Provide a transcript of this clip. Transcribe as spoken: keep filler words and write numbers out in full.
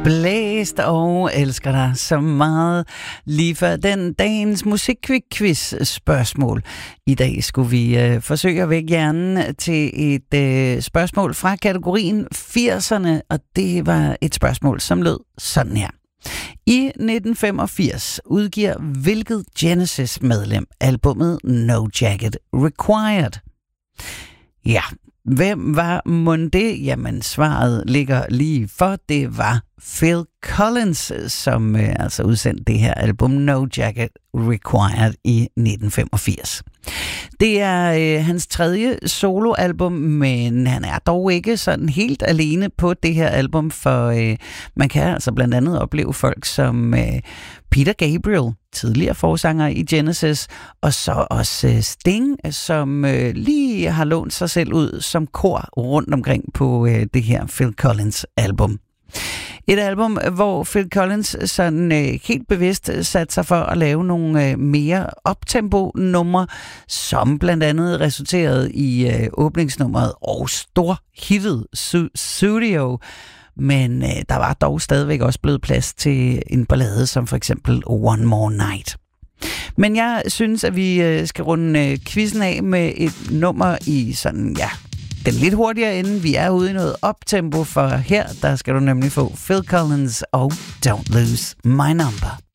Blæst og elsker dig så meget. Lige før den dagens musikquiz spørgsmål. I dag skulle vi øh, forsøge at vække hjernen til et øh, spørgsmål fra kategorien firserne, og det var et spørgsmål, som lød sådan her. I nitten femogfirs udgiver hvilket Genesis-medlem albummet No Jacket Required? Ja, hvem var mon det? Jamen, svaret ligger lige for. Det var Phil Collins, som øh, altså udsendte det her album No Jacket Required i nitten femogfirs. Det er øh, hans tredje soloalbum, men han er dog ikke sådan helt alene på det her album, for øh, man kan altså blandt andet opleve folk som øh, Peter Gabriel, tidligere forsanger i Genesis, og så også øh, Sting, som øh, lige har lånt sig selv ud som kor rundt omkring på øh, det her Phil Collins album. Et album, hvor Phil Collins sådan øh, helt bevidst satte sig for at lave nogle øh, mere optempo-numre, som blandt andet resulterede i øh, åbningsnummeret og storhittet Su- Studio. Men øh, der var dog stadigvæk også blevet plads til en ballade som for eksempel One More Night. Men jeg synes, at vi øh, skal runde øh, quizzen af med et nummer i sådan, ja, den lidt hurtigere ende. Vi er ude i noget optempo, for her, der skal du nemlig få Phil Collins og Don't Lose My Number.